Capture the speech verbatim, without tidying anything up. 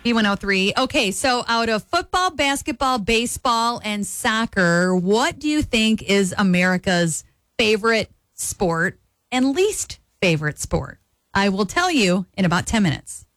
B one oh three. Okay, so out of football, basketball, baseball, and soccer, what do you think is America's favorite sport and least favorite sport? I will tell you in about ten minutes.